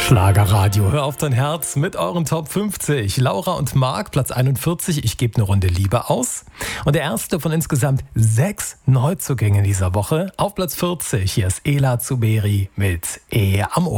Schlagerradio, hör auf dein Herz mit euren Top 50. Laura und Marc, Platz 41, ich gebe eine Runde Liebe aus. Und der erste von insgesamt 6 Neuzugängen dieser Woche auf Platz 40. Hier ist Ela Zuberi mit am Ohr.